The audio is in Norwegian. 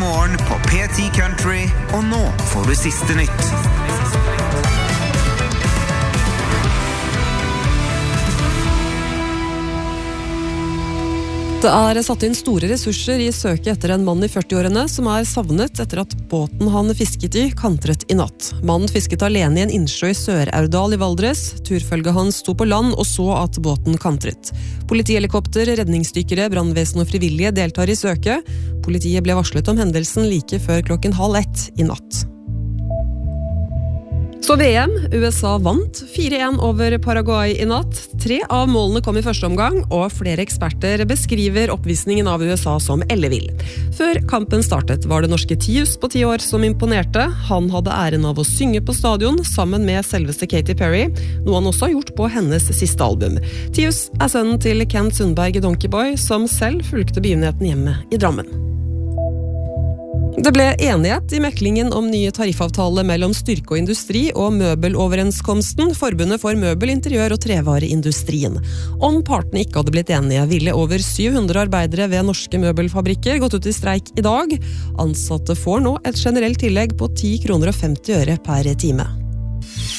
morgen på P10 Country, og nå får du siste nytt. Det satt inn store ressurser I søket etter en mann I 40-årene som savnet etter at båten han fisket I kantret I natt. Mannen fisket alene I en innsjø I Sør-Aurdal I Valdres. Turfølget hans sto på land og så at båten kantret. Politihelikopter, redningsdykkere, brandvesen og frivillige deltar I søket. Politiet ble varslet om hendelsen like før 12:30 I natt. Så VM, USA vant 4-1 over Paraguay I natt. 3 av målene kom I første omgang, og flere eksperter beskriver oppvisningen av USA som ellevill. Før kampen startet var det norske Tius på 10 år som imponerte. Han hadde æren av å synge på stadion sammen med selveste Katy Perry, noe han også har gjort på hennes siste album. Tius sønnen til Kent Sundberg I Donkeyboy, som selv fulgte begivenheten hjemme I Drammen. Det ble enighet I meklingen om nye tariffavtale mellom Styrke og Industri og Møbeloverenskomsten, Forbundet for Møbel, Interiør og Trevareindustrien. Om partene ikke hadde blitt enige, ville over 700 arbeidere ved norske møbelfabrikker gått ut I streik I dag. Ansatte får nå et generelt tillegg på 10,50 kroner per time.